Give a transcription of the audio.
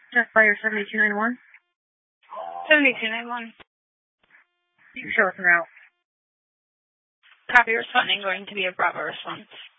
Just Fire 7291. 7291. Show us en route. Copy, responding, going to be a Bravo response.